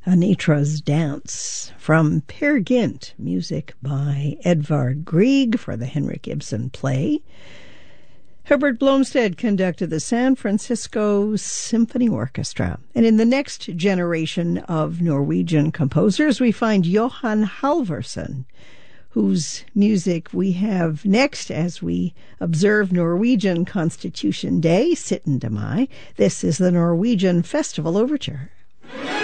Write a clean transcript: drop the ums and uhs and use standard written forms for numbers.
Anitra's Dance from Peer Gynt, music by Edvard Grieg for the Henrik Ibsen play. Herbert Blomstead conducted the San Francisco Symphony Orchestra. And in the next generation of Norwegian composers, we find Johan Halvorsen, whose music we have next as we observe Norwegian Constitution Day, 17. Mai. This is the Norwegian Festival Overture.